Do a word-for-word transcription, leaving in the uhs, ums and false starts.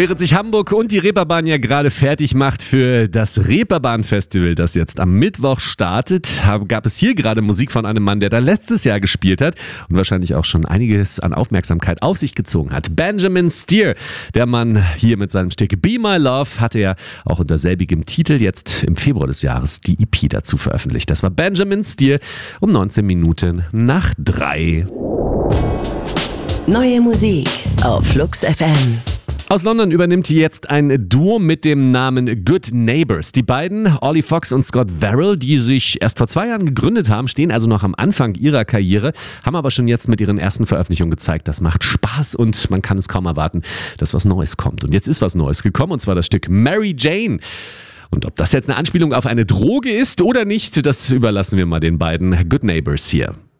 Während sich Hamburg und die Reeperbahn ja gerade fertig macht für das Reeperbahn-Festival, das jetzt am Mittwoch startet, gab es hier gerade Musik von einem Mann, der da letztes Jahr gespielt hat und wahrscheinlich auch schon einiges an Aufmerksamkeit auf sich gezogen hat. Benjamin Steer, der Mann hier mit seinem Stück Be My Love, hatte ja auch unter selbigem Titel jetzt im Februar des Jahres die E P dazu veröffentlicht. Das war Benjamin Steer um neunzehn Minuten nach drei. Neue Musik auf Flux F M. Aus London übernimmt jetzt ein Duo mit dem Namen Good Neighbors. Die beiden, Ollie Fox und Scott Verrill, die sich erst vor zwei Jahren gegründet haben, stehen also noch am Anfang ihrer Karriere, haben aber schon jetzt mit ihren ersten Veröffentlichungen gezeigt, das macht Spaß und man kann es kaum erwarten, dass was Neues kommt. Und jetzt ist was Neues gekommen, und zwar das Stück Mary Jane. Und ob das jetzt eine Anspielung auf eine Droge ist oder nicht, das überlassen wir mal den beiden Good Neighbors hier.